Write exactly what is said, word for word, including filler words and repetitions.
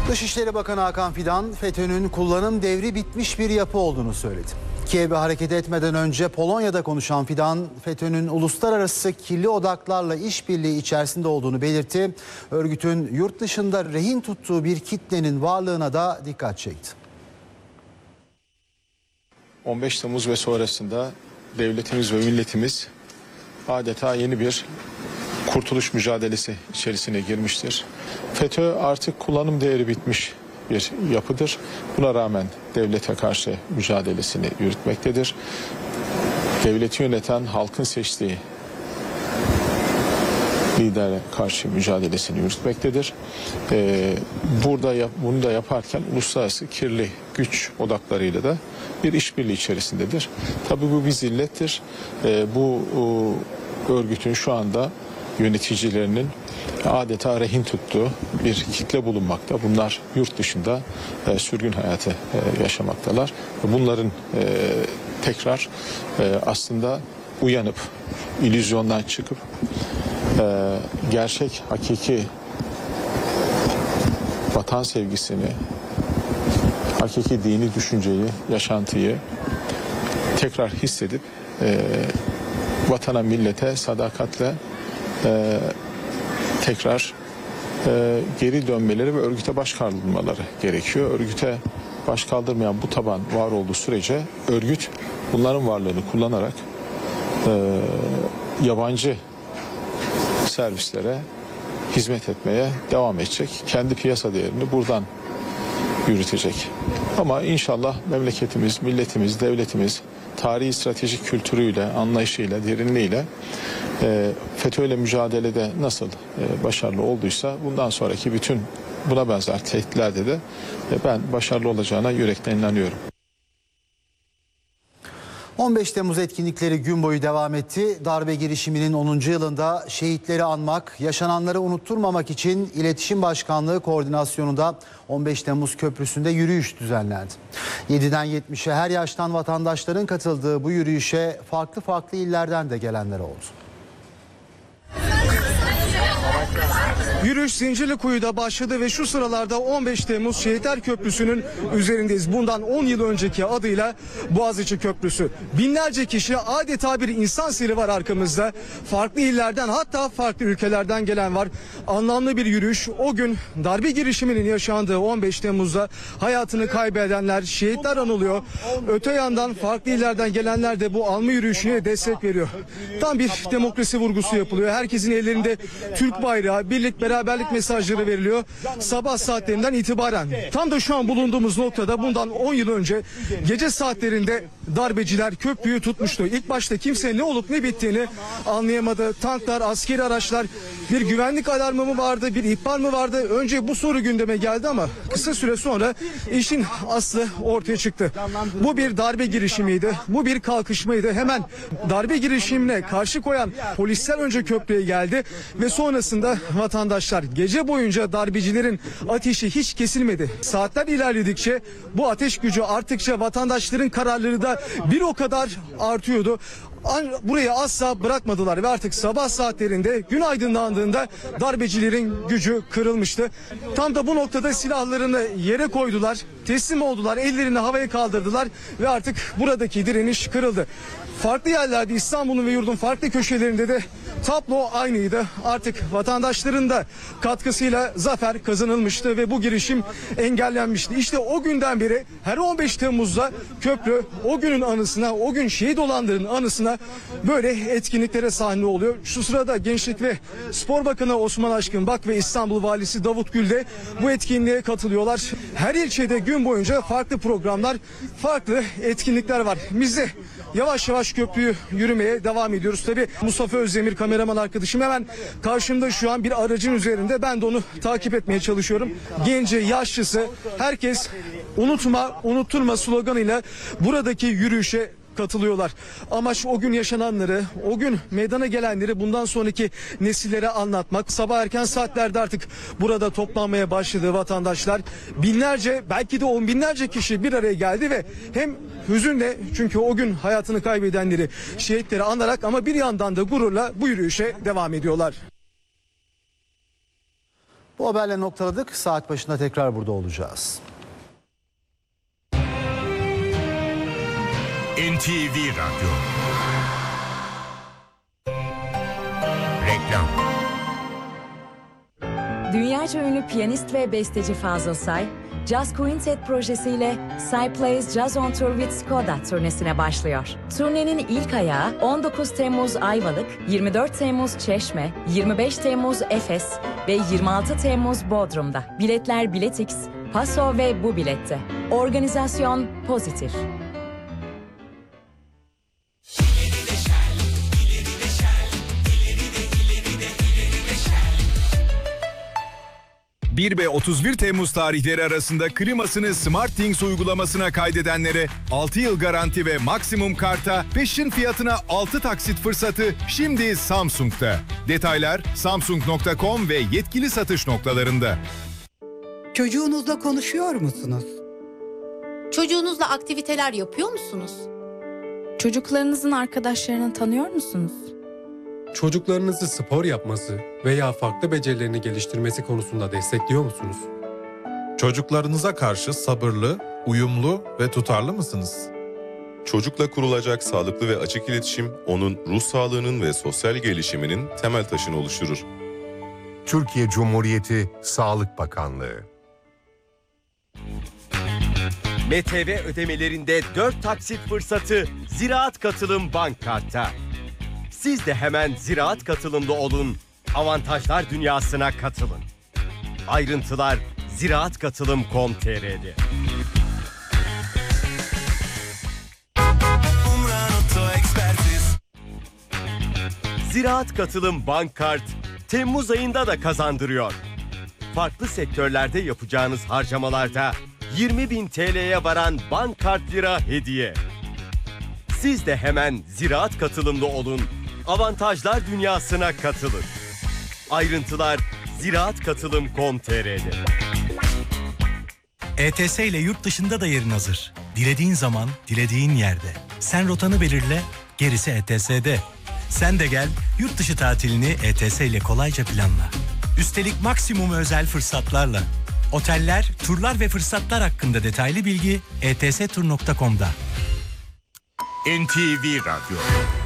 Dışişleri Bakanı Hakan Fidan, FETÖ'nün kullanım devri bitmiş bir yapı olduğunu söyledi. Kiev'e hareket etmeden önce Polonya'da konuşan Fidan, FETÖ'nün uluslararası kirli odaklarla işbirliği içerisinde olduğunu belirtti. Örgütün yurt dışında rehin tuttuğu bir kitlenin varlığına da dikkat çekti. on beş Temmuz ve sonrasında devletimiz ve milletimiz adeta yeni bir kurtuluş mücadelesi içerisine girmiştir. FETÖ artık kullanım değeri bitmiş bir yapıdır. Buna rağmen devlete karşı mücadelesini yürütmektedir. Devleti yöneten halkın seçtiği lidere karşı mücadelesini yürütmektedir. Ee, burada yap, bunu da yaparken uluslararası kirli güç odaklarıyla da bir işbirliği içerisindedir. Tabii bu bir zillettir. Ee, bu o, örgütün şu anda yöneticilerinin adeta rehin tuttuğu bir kitle bulunmakta. Bunlar yurt dışında e, sürgün hayatı e, yaşamaktalar. Bunların e, tekrar e, aslında uyanıp, illüzyondan çıkıp e, gerçek, hakiki vatan sevgisini, hakiki dini düşünceyi, yaşantıyı tekrar hissedip e, vatana, millete sadakatle e, tekrar e, geri dönmeleri ve örgüte baş kaldırmaları gerekiyor. Örgüte baş kaldırmayan bu taban var olduğu sürece örgüt bunların varlığını kullanarak e, yabancı servislere hizmet etmeye devam edecek. Kendi piyasa değerini buradan yürütecek. Ama inşallah memleketimiz, milletimiz, devletimiz tarihi stratejik kültürüyle, anlayışıyla, derinliğiyle e, FETÖ ile mücadelede nasıl e, başarılı olduysa bundan sonraki bütün buna benzer tehditlerde de e, ben başarılı olacağına yürekten inanıyorum. on beş Temmuz etkinlikleri gün boyu devam etti. Darbe girişiminin onuncu yılında şehitleri anmak, yaşananları unutturmamak için İletişim Başkanlığı koordinasyonunda on beş Temmuz Köprüsü'nde yürüyüş düzenlendi. yediden yetmişe her yaştan vatandaşların katıldığı bu yürüyüşe farklı farklı illerden de gelenler oldu. Yürüyüş Zincirlikuyu'da başladı ve şu sıralarda on beş Temmuz Şehitler Köprüsü'nün üzerindeyiz. Bundan on yıl önceki adıyla Boğaziçi Köprüsü. Binlerce kişi, adeta bir insan seli var arkamızda. Farklı illerden, hatta farklı ülkelerden gelen var. Anlamlı bir yürüyüş. O gün darbe girişiminin yaşandığı on beş Temmuz'da hayatını kaybedenler, şehitler anılıyor. Öte yandan farklı illerden gelenler de bu anma yürüyüşüne destek veriyor. Tam bir demokrasi vurgusu yapılıyor. Herkesin ellerinde Türk bayrağı, birlik, beraberlik mesajları veriliyor. Sabah saatlerinden itibaren tam da şu an bulunduğumuz noktada bundan on yıl önce gece saatlerinde darbeciler köprüyü tutmuştu. İlk başta kimse ne olup ne bittiğini anlayamadı. Tanklar, askeri araçlar, bir güvenlik alarmı mı vardı, bir ihbar mı vardı? Önce bu soru gündeme geldi ama kısa süre sonra işin aslı ortaya çıktı. Bu bir darbe girişimiydi. Bu bir kalkışmaydı. Hemen darbe girişimine karşı koyan polisler önce köprüye geldi ve sonrasında vatandaşlar, gece boyunca darbecilerin ateşi hiç kesilmedi. Saatler ilerledikçe bu ateş gücü arttıkça vatandaşların kararları da bir o kadar artıyordu. Burayı asla bırakmadılar ve artık sabah saatlerinde gün aydınlandığında darbecilerin gücü kırılmıştı. Tam da bu noktada silahlarını yere koydular, teslim oldular, ellerini havaya kaldırdılar ve artık buradaki direniş kırıldı. Farklı yerlerde, İstanbul'un ve yurdun farklı köşelerinde de tablo aynıydı. Artık vatandaşların da katkısıyla zafer kazanılmıştı ve bu girişim engellenmişti. İşte o günden beri her on beş Temmuz'da köprü o günün anısına, o gün şehit olanların anısına böyle etkinliklere sahne oluyor. Şu sırada Gençlik ve Spor Bakanı Osman Aşkın Bak ve İstanbul Valisi Davut Gül de bu etkinliğe katılıyorlar. Her ilçede gün boyunca farklı programlar, farklı etkinlikler var. Biz de yavaş yavaş köprüyü yürümeye devam ediyoruz. Tabii Mustafa Özdemir kameraman arkadaşım hemen karşımda şu an bir aracın üzerinde. Ben de onu takip etmeye çalışıyorum. Genci, yaşlısı, herkes unutma, unutturma sloganıyla buradaki yürüyüşe katılıyorlar. Amaç o gün yaşananları, o gün meydana gelenleri bundan sonraki nesillere anlatmak. Sabah erken saatlerde artık burada toplanmaya başladı vatandaşlar. Binlerce, belki de on binlerce kişi bir araya geldi ve hem hüzünle, çünkü o gün hayatını kaybedenleri, şehitleri anarak, ama bir yandan da gururla bu yürüyüşe devam ediyorlar. Bu haberle noktaladık. Saat başında tekrar burada olacağız. N T V Radyo. Reklam. Dünyaca ünlü piyanist ve besteci Fazıl Say, Jazz Quintet projesiyle Say Plays Jazz on Tour with Skoda turnesine başlıyor. Turnenin ilk ayağı on dokuz Temmuz Ayvalık, yirmi dört Temmuz Çeşme, yirmi beş Temmuz Efes ve yirmi altı Temmuz Bodrum'da. Biletler Biletix, Paso ve Bu Bilet'te. Organizasyon Pozitif. bir ve otuz bir Temmuz tarihleri arasında klimasını SmartThings uygulamasına kaydedenlere altı yıl garanti ve maksimum karta peşin fiyatına altı taksit fırsatı şimdi Samsung'da. Detaylar samsung nokta com ve yetkili satış noktalarında. Çocuğunuzla konuşuyor musunuz? Çocuğunuzla aktiviteler yapıyor musunuz? Çocuklarınızın arkadaşlarını tanıyor musunuz? Çocuklarınızı spor yapması veya farklı becerilerini geliştirmesi konusunda destekliyor musunuz? Çocuklarınıza karşı sabırlı, uyumlu ve tutarlı mısınız? Çocukla kurulacak sağlıklı ve açık iletişim, onun ruh sağlığının ve sosyal gelişiminin temel taşını oluşturur. Türkiye Cumhuriyeti Sağlık Bakanlığı. M T V ödemelerinde dört taksit fırsatı Ziraat Katılım Bank Kart'ta. Siz de hemen Ziraat Katılımlı olun, avantajlar dünyasına katılın. Ayrıntılar ziraat katılım nokta com nokta t r'de. Ziraat Katılım Bank Kart Temmuz ayında da kazandırıyor. Farklı sektörlerde yapacağınız harcamalarda yirmi bin T L'ye varan bank kart lira hediye. Siz de hemen Ziraat Katılımlı olun, avantajlar dünyasına katılın. Ayrıntılar ziraat katılım nokta com nokta t r'de. E T S ile yurt dışında da yerin hazır. Dilediğin zaman, dilediğin yerde. Sen rotanı belirle, gerisi E T S'de. Sen de gel, yurt dışı tatilini E T S ile kolayca planla. Üstelik maksimum özel fırsatlarla. Oteller, turlar ve fırsatlar hakkında detaylı bilgi e t s tur nokta com'da. N T V Radyo.